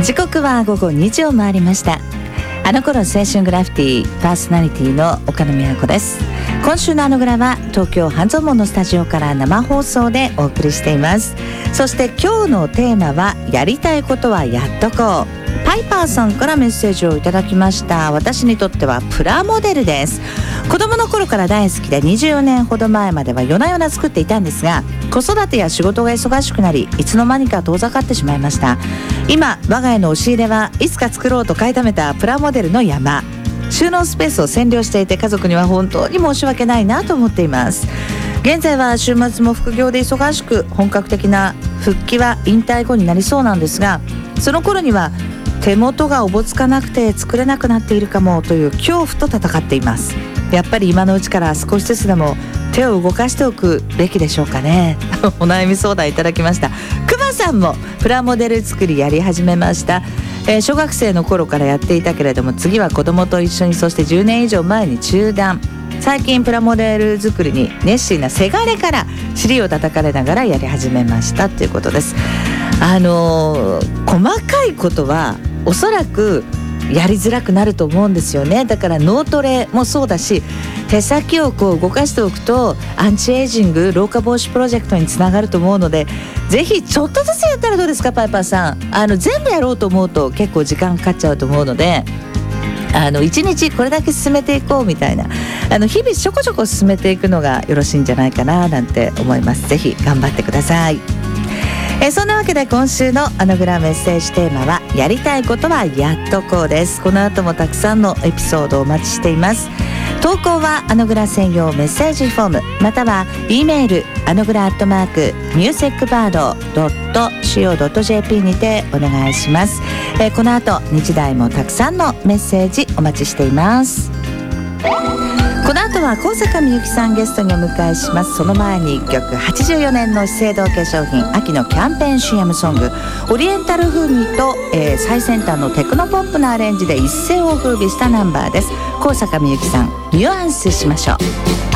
時刻は午後2時を回りました。あの頃青春グラフィティパーソナリティの岡野美和子です。今週のあのグラは東京半蔵門のスタジオから生放送でお送りしています。そして今日のテーマはやりたいことはやっとこう。パイパーさんからメッセージをいただきました。私にとってはプラモデルです。子供の頃から大好きで24年ほど前までは夜な夜な作っていたんですが、子育てや仕事が忙しくなり、いつの間にか遠ざかってしまいました。今我が家の押し入れはいつか作ろうと買いためたプラモデルの山。収納スペースを占領していて、家族には本当に申し訳ないなと思っています。現在は週末も副業で忙しく、本格的な復帰は引退後になりそうなんですが、その頃には手元がおぼつかなくて作れなくなっているかもという恐怖と戦っています。やっぱり今のうちから少しずつでも手を動かしておくべきでしょうかね。お悩み相談いただきました。くまさんもプラモデル作りやり始めました。小学生の頃からやっていたけれども、次は子供と一緒に、そして10年以上前に中断。最近プラモデル作りに熱心なせがれから尻を叩かれながらやり始めましたということです。細かいことはおそらくやりづらくなると思うんですよね。だから脳トレもそうだし、手先をこう動かしておくとアンチエイジング、老化防止プロジェクトにつながると思うので、ぜひちょっとずつやったらどうですか、パイパーさん。全部やろうと思うと結構時間かかっちゃうと思うので、1日これだけ進めていこうみたいな、日々ちょこちょこ進めていくのがよろしいんじゃないかななんて思います。ぜひ頑張ってください。そんなわけで今週のアノグラメッセージテーマはやりたいことはやっとこうです。この後もたくさんのエピソードをお待ちしています。投稿はアノグラ専用メッセージフォーム、または E メールアノグラ@musicbird.co.jp にてお願いします。この後2時台もたくさんのメッセージお待ちしています。この後は高坂みゆきさんゲストにお迎えします。その前に1曲、84年の資生堂化粧品秋のキャンペーン CM ソング、オリエンタル風味と、最先端のテクノポップなアレンジで一世を風靡したナンバーです。高坂みゆきさん、ニュアンスしましょう。